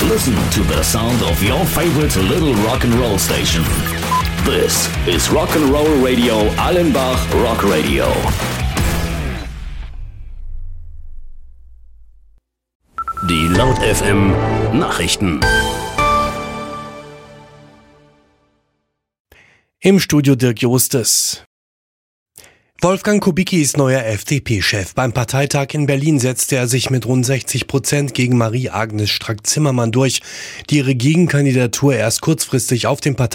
Listen to the sound of your favorite little rock and roll station. This is Rock and Roll Radio Allenbach Rock Radio. Die Laut FM Nachrichten. Im Studio Dirk Jostes. Wolfgang Kubicki ist neuer FDP-Chef. Beim Parteitag in Berlin setzte er sich mit rund 60% gegen Marie-Agnes Strack-Zimmermann durch, die ihre Gegenkandidatur erst kurzfristig auf dem Parteitag